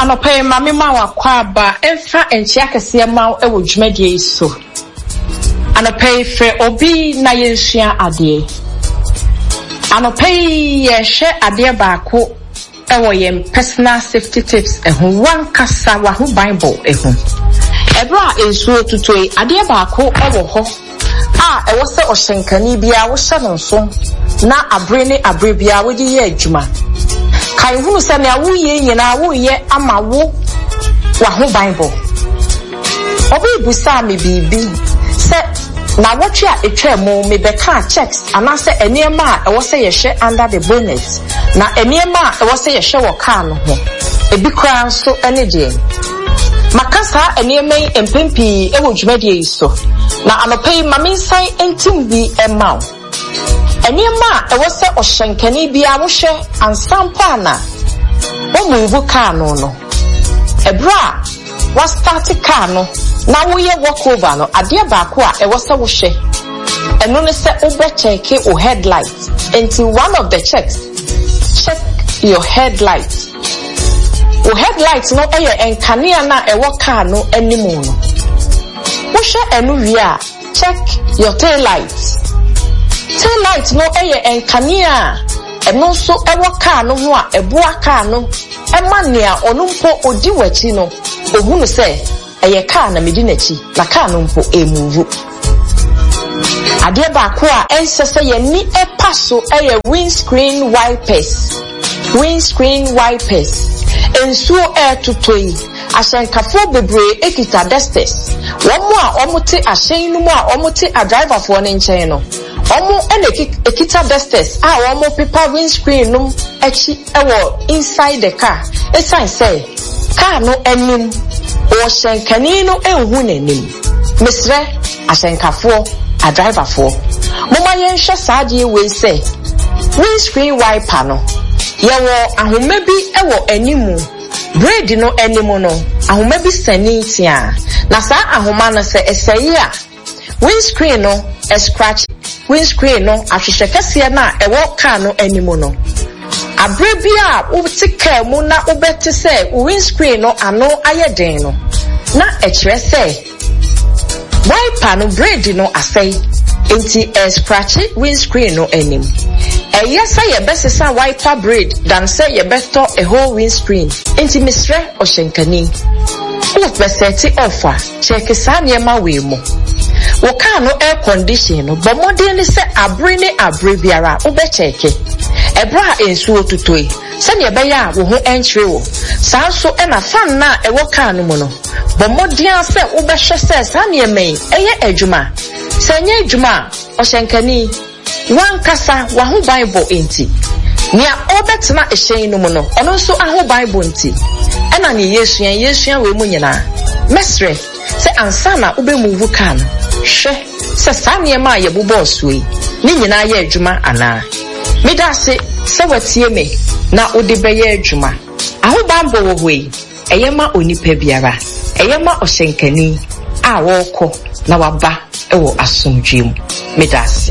Anope mami ma wakwaba emfa enchia kese ma ewo dwumadie so. Anope fe obi na yensua ade. Anope ye hwe ade baako ewo yem personal safety tips ehun wankasa wa ho Bible ehun. Ebra ensuo tutoi ade baako ewo ho ewo se ohyenkani bia wo hye no so na abre ne abre bia wo di ye adwuma. Kai hunu se na wo ye nyina wo ye ama wo wa ho Bible. Obi busa me bibi se na wotwe a etwa mu me beka checks anase eniema ewo se ye hye under the bonnet na eniema ewo se ye hye wo car no ho ebi kra so ene de makasa eniema empempi ewo dwumadie so na anopai mami san entim bi emau eniema ewo se ohyenkani bia wo hye ansampa na wo move car no ebra wa start car no na wo ye walk over no ade baako a ewo se wo hye eno ne se obo check o headlight until one of the checks check your headlight o headlight no eye enkanea na ewo car no animu no wo hye enu wi a check your tail light no eye enkanea eno so ewo car no ho a eboa car no emania onumpo odi wachi no ohunu se eye car na medinachi na car no mpo emuvu ade baako a ensese ye ni epaso eye windscreen wipers ensuo tutoi ahyenkafo bebre ekita dusters womo a omote ahyen no mu a omote a driver fo ne nchen no omo ene ekita dusters a womo paper windscreen no echi ewo inside the car esan say car no enim o hyenkani no enhu nanim mesre ahyenkafo a driver fo moma yenhwe saade we say windscreen wiper no yewo ahoma bi ewo animu braid no animu no ahoma bi sanity a na sa ahoma no se eseye a windscreen no scratch windscreen no ahwehwe kase na ewo car no animu no abre bia wo tika mu na obete se windscreen no ano ayeden no na ekire se wiper no braid no asai enti scratch windscreen no anim yesa ye besesa wiper braid than say ye better a whole windscreen enti misre ohyenkani wo beseti offer check sanye ma we mo wo car no air condition no bo modern ni se abre ne abre biara wo be check ebra ensuo tutoi se ne be ya wo ho entry wo sa so e na fan na e wo car no mo no bo modern se wo be hwe se sanye men eye adwuma sanye adwuma ohyenkani wankasa wa ho Bible enti nia obetena ehyen no mu no ono so aho Bible enti ena ne yesua we mu nyina mesre se ansana ube move car no hwe se sane ma ye bobo suyi ni nyina ye adwuma ana medase se watie me na ode beye adwuma aho Bible wo hoi eyema onipa biara eyema ohyenkani a woko na waba ewo asomdwem medase